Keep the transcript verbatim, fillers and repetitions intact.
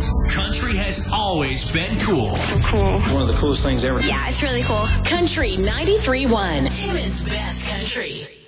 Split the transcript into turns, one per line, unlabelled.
world, country has always been cool.
Cool.
One of the coolest things ever.
Yeah, it's really cool.
Country ninety-three point one. Timmins Best Country.